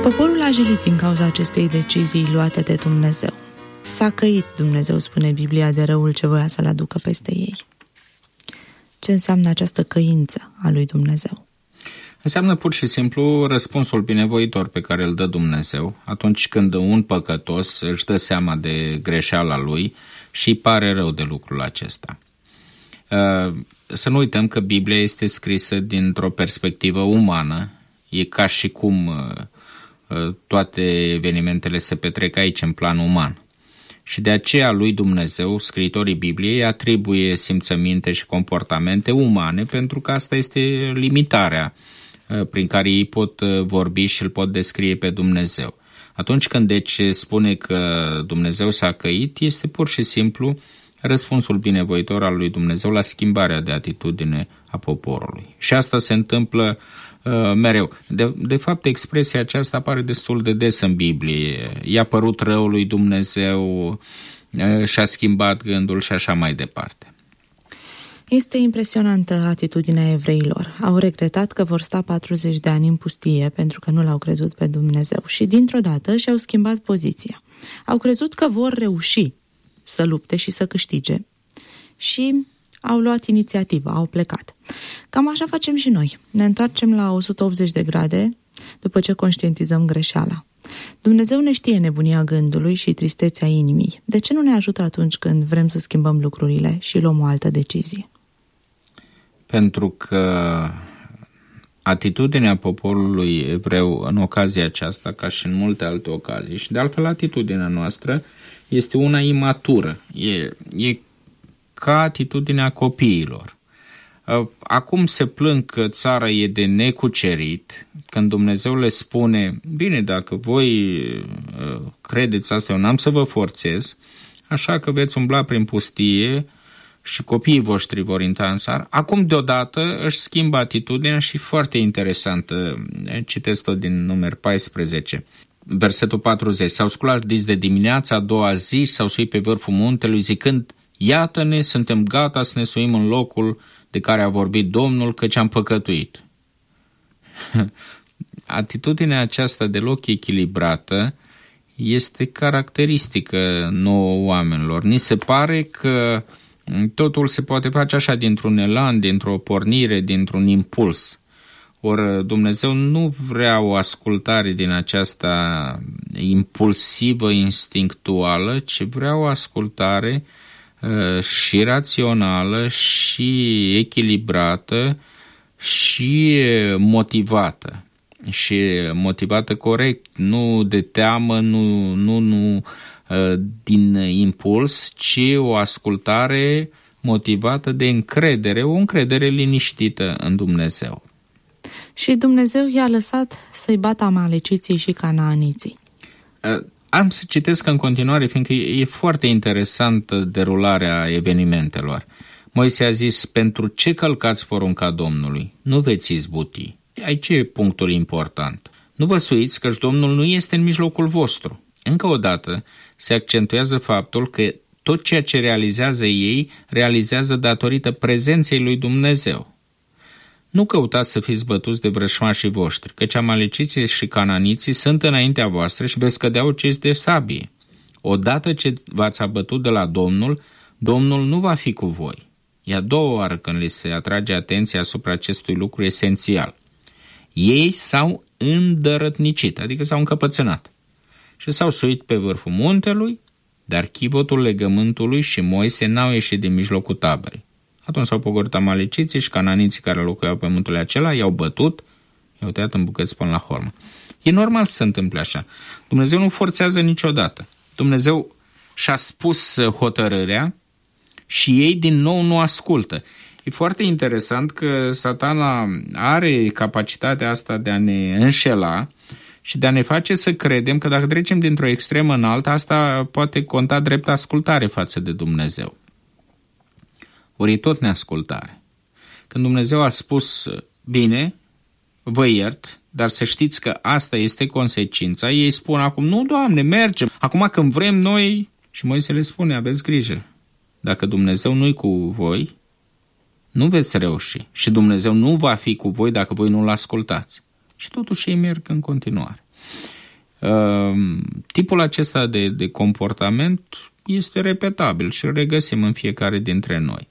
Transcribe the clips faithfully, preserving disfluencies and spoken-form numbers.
Poporul a jelit din cauza acestei decizii luate de Dumnezeu. S-a căit, Dumnezeu spune Biblia, de răul ce voia să-l aducă peste ei. Ce înseamnă această căință a lui Dumnezeu? Înseamnă pur și simplu răspunsul binevoitor pe care îl dă Dumnezeu atunci când un păcătos își dă seama de greșeala lui și îi pare rău de lucrul acesta. Să nu uităm că Biblia este scrisă dintr-o perspectivă umană. E ca și cum toate evenimentele se petrec aici în plan uman. Și de aceea lui Dumnezeu, scriitorii Bibliei, atribuie simțăminte și comportamente umane, pentru că asta este limitarea prin care ei pot vorbi și îl pot descrie pe Dumnezeu. Atunci când deci spune că Dumnezeu s-a căit, este pur și simplu răspunsul binevoitor al lui Dumnezeu la schimbarea de atitudine a poporului. Și asta se întâmplă uh, mereu. De, de fapt, expresia aceasta apare destul de des în Biblie. I-a părut rău lui Dumnezeu, uh, și-a schimbat gândul și așa mai departe. Este impresionantă atitudinea evreilor. Au regretat că vor sta patruzeci de ani în pustie pentru că nu l-au crezut pe Dumnezeu și dintr-o dată și-au schimbat poziția. Au crezut că vor reuși să lupte și să câștige și au luat inițiativa, au plecat. Cam așa facem și noi. Ne întoarcem la o sută optzeci de grade după ce conștientizăm greșeala. Dumnezeu ne știe nebunia gândului și tristețea inimii. De ce nu ne ajută atunci când vrem să schimbăm lucrurile și luăm o altă decizie? Pentru că atitudinea poporului evreu în ocazia aceasta, ca și în multe alte ocazii, și de altfel atitudinea noastră, este una imatură. E, e ca atitudinea copiilor. Acum se plâng că țara e de necucerit, când Dumnezeu le spune, bine, dacă voi credeți asta, eu n-am să vă forțez, așa că veți umbla prin pustie și copiii voștri vor intra în țară. Acum deodată își schimbă atitudinea și foarte interesantă. Citesc tot din Numeri paisprezece. Versetul patruzeci. S-au sculat dis de dimineața a doua zi, s-au suit pe vârful muntelui zicând, iată-ne, suntem gata să ne suim în locul de care a vorbit Domnul, căci am păcătuit. Atitudinea aceasta deloc echilibrată este caracteristică nouă oamenilor. Ni se pare că totul se poate face așa dintr-un elan, dintr-o pornire, dintr-un impuls. Ori Dumnezeu nu vrea o ascultare din aceasta impulsivă, instinctuală, ci vrea o ascultare uh, și rațională, și echilibrată, și motivată. Și motivată corect, nu de teamă, nu, nu, nu uh, din impuls, ci o ascultare motivată de încredere, o încredere liniștită în Dumnezeu. Și Dumnezeu i-a lăsat să-i bată amaleciții și canaaniții. Am să citesc în continuare, fiindcă e foarte interesantă derularea evenimentelor. Moise a zis, pentru ce călcați porunca Domnului? Nu veți izbuti. Aici e punctul important. Nu vă suiți căci Domnul nu este în mijlocul vostru. Încă o dată se accentuează faptul că tot ceea ce realizează ei, realizează datorită prezenței lui Dumnezeu. Nu căutați să fiți bătuți de vrășmașii voștri, căci amaleciții și cananiții sunt înaintea voastră și veți cădea uciși de sabie. Odată ce v-ați abătut de la Domnul, Domnul nu va fi cu voi. E a doua oară când li se atrage atenția asupra acestui lucru esențial. Ei s-au îndărătnicit, adică s-au încăpățânat și s-au suit pe vârful muntelui, dar chivotul legământului și Moise n-au ieșit din mijlocul taberei. Atunci s-au pogorât amaleciții și cananiții care locuiau pe muntele acela, i-au bătut, i-au tăiat în bucăți până la hormă. E normal să se întâmple așa. Dumnezeu nu forțează niciodată. Dumnezeu și-a spus hotărârea și ei din nou nu ascultă. E foarte interesant că Satana are capacitatea asta de a ne înșela și de a ne face să credem că dacă trecem dintr-o extremă în alta, asta poate conta drept ascultare față de Dumnezeu. Ori e tot neascultare. Când Dumnezeu a spus, bine, vă iert, dar să știți că asta este consecința, ei spun acum, nu, Doamne, mergem. Acum când vrem noi, și Moise le spune, aveți grijă. Dacă Dumnezeu nu-i cu voi, nu veți reuși. Și Dumnezeu nu va fi cu voi dacă voi nu-L ascultați. Și totuși ei merg în continuare. Tipul acesta de, de comportament este repetabil și îl regăsim în fiecare dintre noi.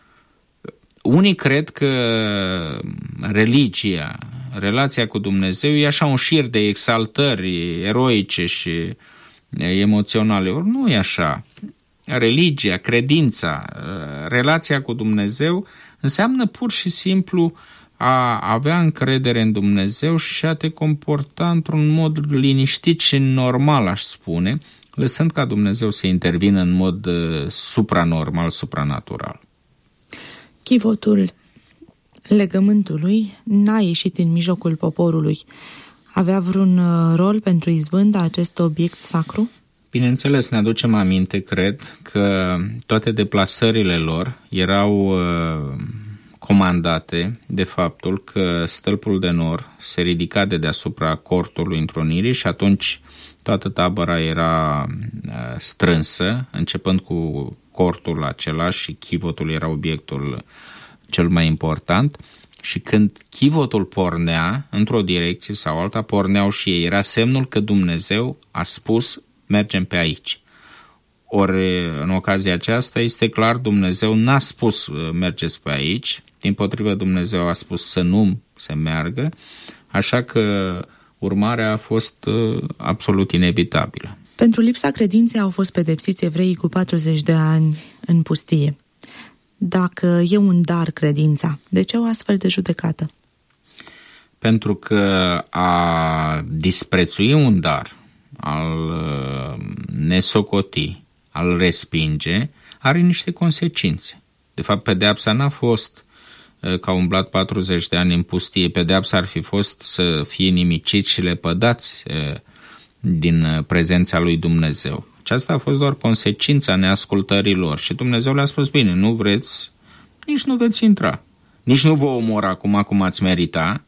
Unii cred că religia, relația cu Dumnezeu e așa un șir de exaltări eroice și emoționale. Ori nu e așa. Religia, credința, relația cu Dumnezeu înseamnă pur și simplu a avea încredere în Dumnezeu și a te comporta într-un mod liniștit și normal, aș spune, lăsând ca Dumnezeu să intervină în mod supranormal, supranatural. Chivotul legământului n-a ieșit în mijlocul poporului. Avea vreun rol pentru izbânda acest obiect sacru? Bineînțeles, ne aducem aminte, cred, că toate deplasările lor erau comandate de faptul că stâlpul de nor se ridica de deasupra cortului întrunirii și atunci toată tabăra era strânsă, începând cu cortul acela și chivotul era obiectul cel mai important și când chivotul pornea într-o direcție sau alta, porneau și ei. Era semnul că Dumnezeu a spus mergem pe aici. Ori în ocazia aceasta este clar, Dumnezeu n-a spus mergeți pe aici, dimpotrivă Dumnezeu a spus să nu se meargă, așa că urmarea a fost absolut inevitabilă. Pentru lipsa credinței au fost pedepsiți evreii cu patruzeci de ani în pustie. Dacă e un dar credința, de ce o astfel de judecată? Pentru că a disprețui un dar, al nesocoti, al respinge, are niște consecințe. De fapt, pedeapsa n-a fost că au umblat patruzeci de ani în pustie, pedeapsa ar fi fost să fie nimiciți și lepădați din prezența lui Dumnezeu. Aceasta a fost doar consecința neascultării lor și Dumnezeu le-a spus, bine, nu vreți, nici nu veți intra, nici nu vă omor acum cum ați merita,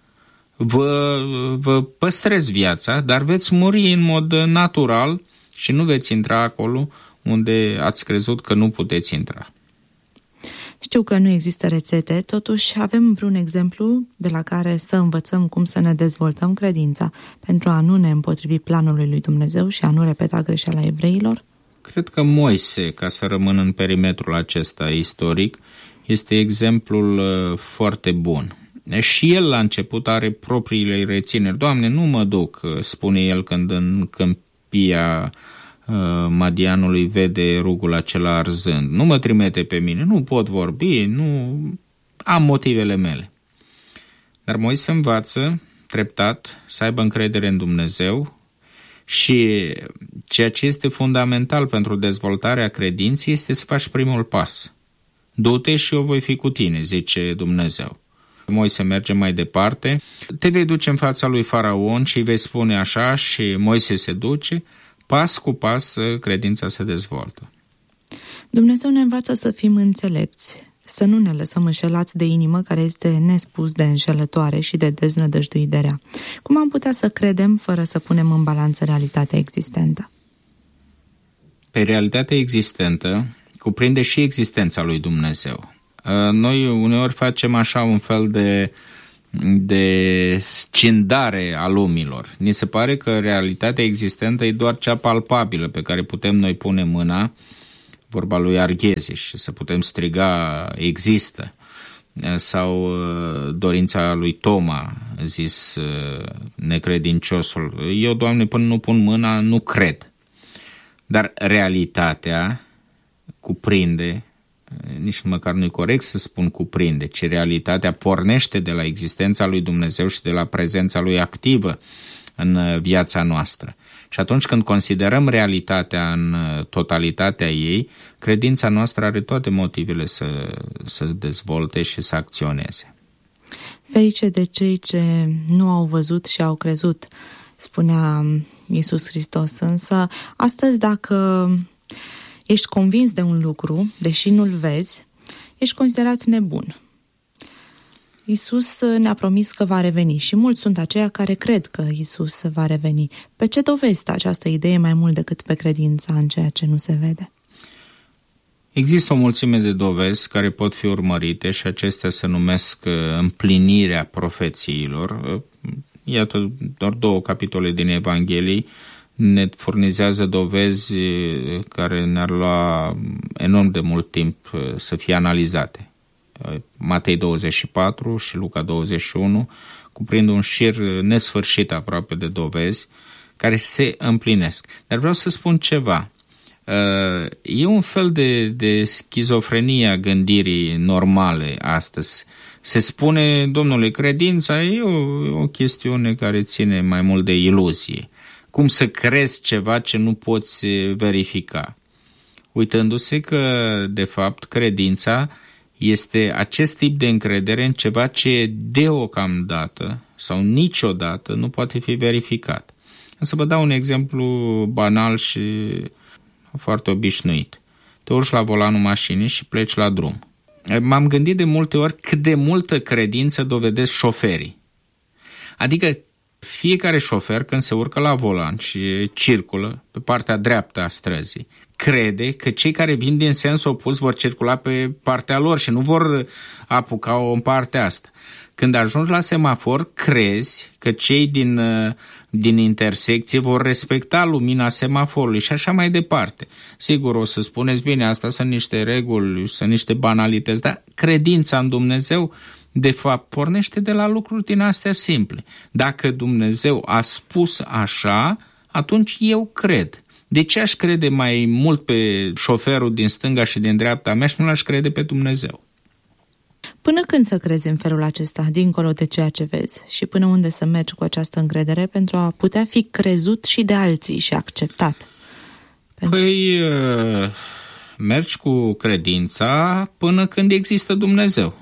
vă, vă păstrez viața, dar veți muri în mod natural și nu veți intra acolo unde ați crezut că nu puteți intra. Știu că nu există rețete, totuși avem vreun exemplu de la care să învățăm cum să ne dezvoltăm credința pentru a nu ne împotrivi planului lui Dumnezeu și a nu repeta greșeala evreilor? Cred că Moise, ca să rămân în perimetrul acesta istoric, este exemplul foarte bun. Și el la început are propriile rețineri. Doamne, nu mă duc, spune el când în câmpia Madianului vede rugul acela arzând. Nu mă trimite pe mine, nu pot vorbi, nu am motivele mele. Dar Moise învață treptat să aibă încredere în Dumnezeu și ceea ce este fundamental pentru dezvoltarea credinței este să faci primul pas. Du-te și eu voi fi cu tine, zice Dumnezeu. Moise merge mai departe, te vei duce în fața lui Faraon și îi vei spune așa și Moise se duce. Pas cu pas, credința se dezvoltă. Dumnezeu ne învață să fim înțelepți, să nu ne lăsăm înșelați de inimă care este nespus de înșelătoare și de deznădăjduit de rea. Cum am putea să credem fără să punem în balanță realitatea existentă? Pe realitatea existentă cuprinde și existența lui Dumnezeu. Noi uneori facem așa un fel de de scindare a lumilor. Ni se pare că realitatea existentă e doar cea palpabilă pe care putem noi pune mâna, vorba lui Arghezi, și să putem striga există, sau dorința lui Toma, zis necredinciosul, eu, Doamne, până nu pun mâna, nu cred. Dar realitatea cuprinde, nici măcar nu-i corect să spun cuprinde, ci realitatea pornește de la existența lui Dumnezeu și de la prezența lui activă în viața noastră. Și atunci când considerăm realitatea în totalitatea ei, credința noastră are toate motivele să, să dezvolte și să acționeze. Ferice de cei ce nu au văzut și au crezut, spunea Iisus Hristos, însă astăzi dacă ești convins de un lucru, deși nu-l vezi, ești considerat nebun. Iisus ne-a promis că va reveni și mulți sunt aceia care cred că Iisus va reveni. Pe ce dovezi această idee mai mult decât pe credința în ceea ce nu se vede? Există o mulțime de dovezi care pot fi urmărite și acestea se numesc împlinirea profețiilor. Iată, doar două capitole din Evanghelii ne furnizează dovezi care ne-ar lua enorm de mult timp să fie analizate. Matei douăzeci și patru și Luca douăzeci și unu cuprind un șir nesfârșit aproape de dovezi care se împlinesc. Dar vreau să spun ceva. E un fel de, de schizofrenie a gândirii normale astăzi. Se spune, domnule, credința e o, o chestiune care ține mai mult de iluzie. Cum să crezi ceva ce nu poți verifica? Uitându-se că, de fapt, credința este acest tip de încredere în ceva ce deocamdată sau niciodată nu poate fi verificat. Să vă dau un exemplu banal și foarte obișnuit. Te urci la volanul mașinii și pleci la drum. M-am gândit de multe ori cât de multă credință dovedesc șoferii. Adică fiecare șofer, când se urcă la volan și circulă pe partea dreaptă a străzii, crede că cei care vin din sens opus vor circula pe partea lor și nu vor apuca-o în partea asta. Când ajungi la semafor, crezi că cei din, din intersecție vor respecta lumina semaforului și așa mai departe. Sigur, o să spuneți, bine, asta sunt niște reguli, sunt niște banalități, dar credința în Dumnezeu, de fapt, pornește de la lucruri din astea simple. Dacă Dumnezeu a spus așa, atunci eu cred. De ce aș crede mai mult pe șoferul din stânga și din dreapta mea și nu l-aș crede pe Dumnezeu? Până când să crezi în felul acesta, dincolo de ceea ce vezi, și până unde să mergi cu această încredere pentru a putea fi crezut și de alții și acceptat? Pentru... Păi, mergi cu credința până când există Dumnezeu.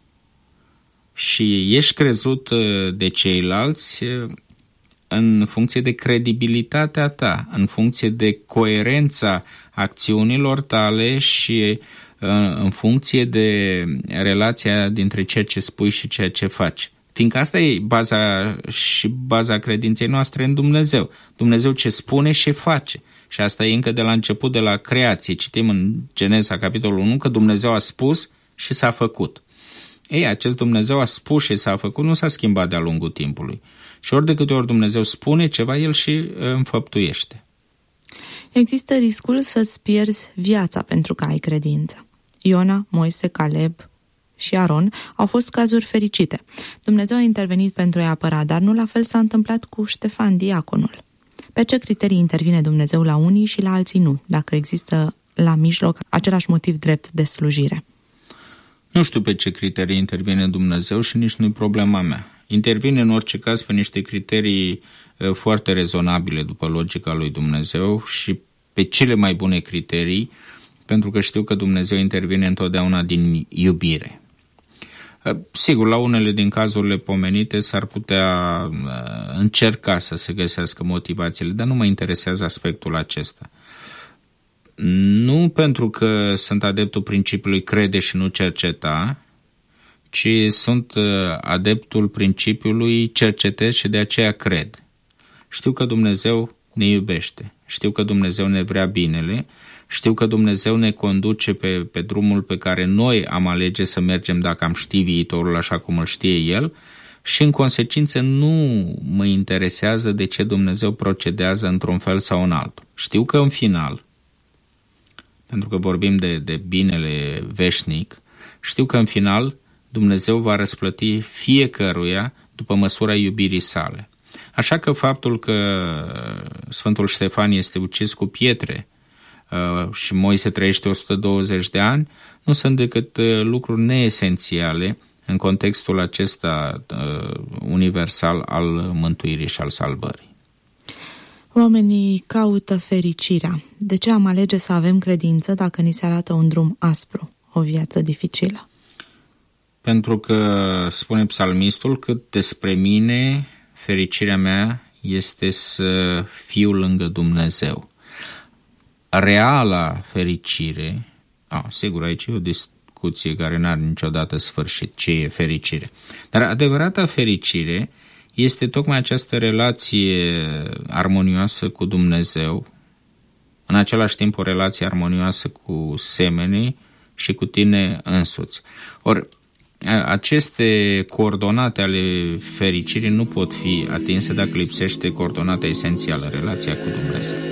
Și ești crezut de ceilalți în funcție de credibilitatea ta, în funcție de coerența acțiunilor tale și în funcție de relația dintre ceea ce spui și ceea ce faci. Fiindcă asta e baza și baza credinței noastre în Dumnezeu. Dumnezeu ce spune și face. Și asta e încă de la început, de la creație. Citim în Genesa, capitolul unu, că Dumnezeu a spus și s-a făcut. Ei, acest Dumnezeu a spus și s-a făcut, nu s-a schimbat de-a lungul timpului. Și ori de câte ori Dumnezeu spune ceva, El și înfăptuiește. Există riscul să-ți pierzi viața pentru că ai credință. Iona, Moise, Caleb și Aron au fost cazuri fericite. Dumnezeu a intervenit pentru a-i apăra, dar nu la fel s-a întâmplat cu Ștefan, diaconul. Pe ce criterii intervine Dumnezeu la unii și la alții nu, dacă există la mijloc același motiv drept de slujire? Nu știu pe ce criterii intervine Dumnezeu și nici nu-i problema mea. Intervine în orice caz pe niște criterii foarte rezonabile după logica lui Dumnezeu și pe cele mai bune criterii, pentru că știu că Dumnezeu intervine întotdeauna din iubire. Sigur, la unele din cazurile pomenite s-ar putea încerca să se găsească motivațiile, dar nu mă interesează aspectul acesta. Nu pentru că sunt adeptul principiului crede și nu cerceta, ci sunt adeptul principiului cercetez și de aceea cred. Știu că Dumnezeu ne iubește, știu că Dumnezeu ne vrea binele, știu că Dumnezeu ne conduce pe, pe drumul pe care noi am alege să mergem dacă am ști viitorul așa cum îl știe El și în consecință nu mă interesează de ce Dumnezeu procedează într-un fel sau în altul. Știu că în final, pentru că vorbim de, de binele veșnic, știu că în final Dumnezeu va răsplăti fiecăruia după măsura iubirii sale. Așa că faptul că Sfântul Ștefan este ucis cu pietre și Moise trăiește o sută douăzeci de ani, nu sunt decât lucruri neesențiale în contextul acesta universal al mântuirii și al salvării. Oamenii caută fericirea. De ce am alege să avem credință dacă ni se arată un drum aspru, o viață dificilă? Pentru că, spune psalmistul, că despre mine fericirea mea este să fiu lângă Dumnezeu. Reala fericire, a, sigur, aici e o discuție care n-are niciodată sfârșit, ce e fericire. Dar adevărata fericire este tocmai această relație armonioasă cu Dumnezeu, în același timp o relație armonioasă cu semenii și cu tine însuți. Ori, Aceste coordonate ale fericirii nu pot fi atinse dacă lipsește coordonata esențială, relația cu Dumnezeu.